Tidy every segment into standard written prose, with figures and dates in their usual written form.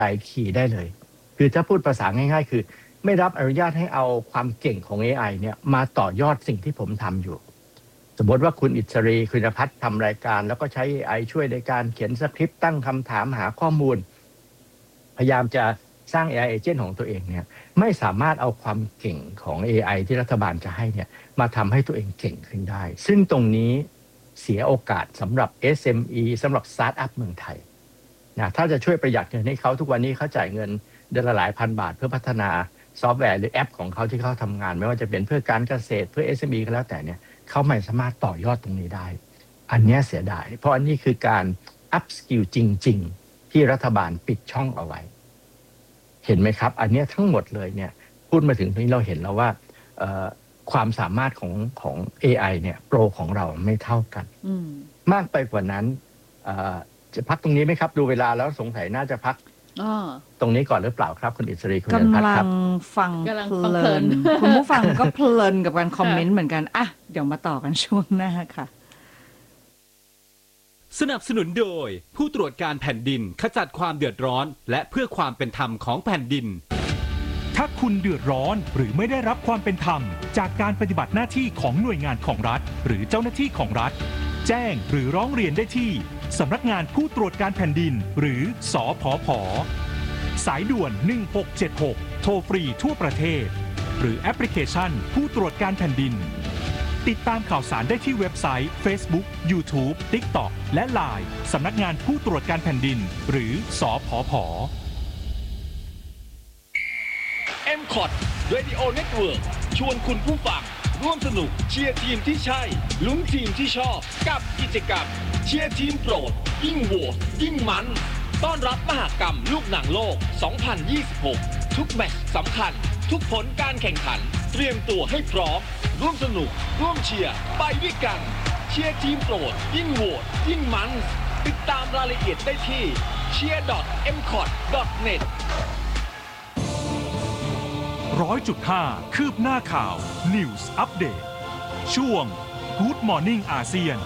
คีย์ได้เลยคือถ้าพูดภาษาง่ายๆคือไม่รับอนุญาตให้เอาความเก่งของ AI เนี่ยมาต่อยอดสิ่งที่ผมทำอยู่สมมติว่าคุณอิสรีคุณพัฒน์ทำรายการแล้วก็ใช้ AI ช่วยในการเขียนสคริปต์ตั้งคำถามหาข้อมูลพยายามจะสร้าง AI agent ของตัวเองเนี่ยไม่สามารถเอาความเก่งของ AI ที่รัฐบาลจะให้เนี่ยมาทำให้ตัวเองเก่งขึ้นได้ซึ่งตรงนี้เสียโอกาสสำหรับ SME สำหรับสตาร์ทอัพเมืองไทยนะถ้าจะช่วยประหยัดเงินให้เขาทุกวันนี้เขาจ่ายเงินเดือนละหลายพันบาทเพื่อพัฒนาซอฟต์แวร์หรือแอปของเขาที่เขาทำงานไม่ว่าจะเป็นเพื่อการเกษตรเพื่อ SME ก็แล้วแต่เนี่ยเขาไม่สามารถต่อยอดตรงนี้ได้อันนี้เสียดายเพราะอันนี้คือการอัพสกิลจริงๆที่รัฐบาลปิดช่องเอาไว้เห็นไหมครับอันนี้ทั้งหมดเลยเนี่ยพูดมาถึงตรงนี้เราเห็นแล้วว่าความสามารถของ AI เนี่ยโปรของเราไม่เท่ากันมากไปกว่านั้นจะพักตรงนี้ไหมครับดูเวลาแล้วสงสัยน่าจะพักตรงนี้ก่อนหรือเปล่าครับคุณอิสรีคุณกำลังฟังเพลินคุณผู้ฟังก็เพลินกับการคอมเมนต์เหมือนกันอ่ะเดี๋ยวมาต่อกันช่วงหน้าค่ะสนับสนุนโดยผู้ตรวจการแผ่นดินขจัดความเดือดร้อนและเพื่อความเป็นธรรมของแผ่นดินถ้าคุณเดือดร้อนหรือไม่ได้รับความเป็นธรรมจากการปฏิบัติหน้าที่ของหน่วยงานของรัฐหรือเจ้าหน้าที่ของรัฐแจ้งหรือร้องเรียนได้ที่สำนักงานผู้ตรวจการแผ่นดินหรือสผผ.สายด่วน1676โทรฟรีทั่วประเทศหรือแอปพลิเคชันผู้ตรวจการแผ่นดินติดตามข่าวสารได้ที่เว็บไซต์ Facebook YouTube TikTok และ LINE สำนักงานผู้ตรวจการแผ่นดินหรือสผผ. MCOT Radio Network ชวนคุณผู้ฟังร่วมสนุกเชียร์ทีมที่ใช่ลุ้นทีมที่ชอบกับกิจกรรมเชียร์ทีมโปรดยิ่งโหวตยิ่งมันต้อนรับมหกรรมลูกหนังโลก 2026 ทุกแมตช์สำคัญทุกผลการแข่งขันเตรียมตัวให้พร้อมร่วมสนุกร่วมเชียร์ไปด้วยกันเชียร์ทีมโปรดยิ่งโหวตยิ่งมันติดตามรายละเอียดได้ที่ cheer.mcot.net 100.5 คืบหน้าข่าว News Update ช่วง Good Morning อาเซียน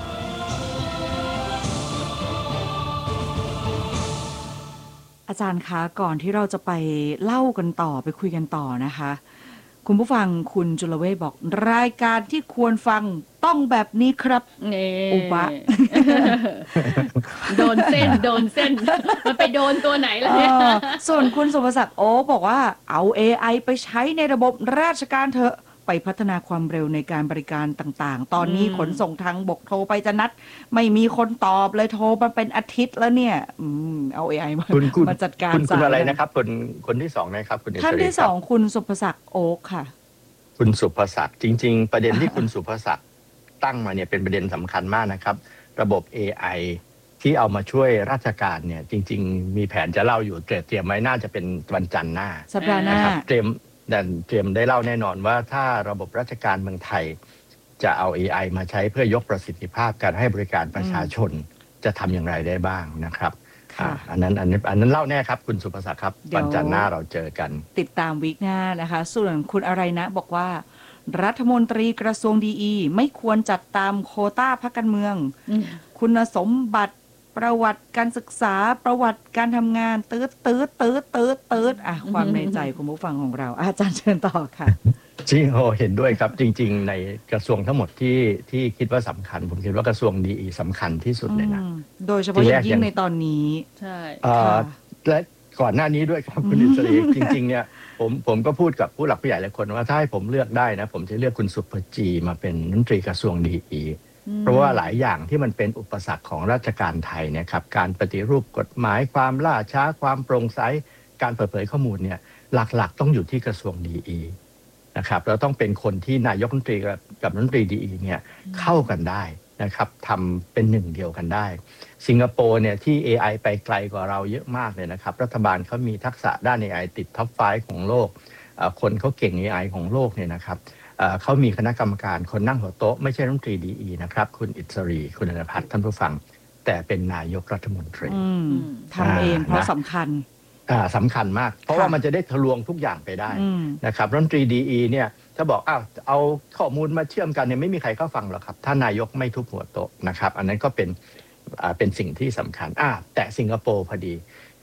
อาจารย์คะก่อนที่เราจะไปเล่ากันต่อไปคุยกันต่อนะคะคุณผู้ฟังคุณจุลเวชบอกรายการที่ควรฟังต้องแบบนี้ครับอุบะโดนเส้นมันไปโดนตัวไหนล่ะเนี่ยส่วนคุณสุภศักดิ์โอ้บอกว่าเอา AI ไปใช้ในระบบราชการเถอะไปพัฒนาความเร็วในการบริการต่างๆตอนนี้ขนส่งทางบกโทรไปจะนัดไม่มีคนตอบเลยโทรมาเป็นอาทิตย์แล้วเนี่ยเอา AI มาจัดการคุณอะไรนะครับคนที่สองนะครับคุณท่านที่สองคุณสุภศักดิ์โอ๊คค่ะคุณสุภศักดิ์จริงๆประเด็นที่คุณสุภศักดิ์ตั้งมาเนี่ยเป็นประเด็นสำคัญมากนะครับระบบ AI ที่เอามาช่วยราชการเนี่ยจริงๆมีแผนจะเล่าอยู่เตรียมไว้น่าจะเป็นวันจันทร์หน้าสัปดาห์หน้าเตรียมได้เล่าแน่นอนว่าถ้าระบบราชการเมืองไทยจะเอา AI มาใช้เพื่อยกประสิทธิภาพการให้บริการประชาชนจะทำอย่างไรได้บ้างนะครับอันนั้นเล่าแน่ครับคุณสุภศักดิ์ครับวันจันทร์หน้าเราเจอกันติดตามวีคหน้านะคะส่วนคุณอะไรนะบอกว่ารัฐมนตรีกระทรวงดีไม่ควรจัดตามโควต้าพรรคการเมืองคุณสมบัติประวัติการศึกษาประวัติการทำงานตืดความในใจคุณผู้ฟังของเราอาจารย์เชิญต่อค่ะจริงเห็นด้วยครับจริงๆในกระทรวงทั้งหมดที่คิดว่าสำคัญผมคิดว่ากระทรวงดีสำคัญที่สุดเลยนะโดยเฉพาะยิ่งในตอนนี้ใช่และก่อนหน้านี้ด้วยครับคุณอิสรีจริงๆเนี่ยผมก็พูดกับผู้หลักผู้ใหญ่หลายคนว่าถ้าให้ผมเลือกได้นะผมจะเลือกคุณสุภจีมาเป็นรัฐมนตรีกระทรวงดีเพราะว่าหลายอย่างที่มันเป็นอุปสรรคของราชการไทยเนี่ยครับการปฏิรูปกฎหมายความล่าช้าความโปร่งใสการเปิดเผยข้อมูลเนี่ยหลักๆต้องอยู่ที่กระทรวงดีนะครับเราต้องเป็นคนที่นายกรัฐมนตรีกับรัฐมนตรีดีเนี่ยเข้ากันได้นะครับทำเป็นหนึ่งเดียวกันได้สิงคโปร์เนี่ยที่ AI ไปไกลกว่าเราเยอะมากเลยนะครับรัฐบาลเขามีทักษะด้าน AI ติดท็อป 5 ของโลกคนเขาเก่ง AI ของโลกเนี่ยนะครับเขามีคณะกรรมการคนนั่งหัวโต๊ะไม่ใช่รัฐมนตรีดีนะครับคุณอิสรีคุณณภัทรท่านผู้ฟังแต่เป็นนายกรัฐมนตรีทำเองเพราะสำคัญสำคัญมากเพราะว่ามันจะได้ทะลวงทุกอย่างไปได้นะครับรัฐมนตรีดีเนี่ยถ้าบอกเอาข้อมูลมาเชื่อมกันเนี่ยไม่มีใครเข้าฟังหรอกครับถ้านายกไม่ทุบหัวโต๊ะนะครับอันนั้นก็เป็นสิ่งที่สำคัญแต่สิงคโปร์พอดี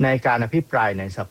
ในการอภิปรายในสภา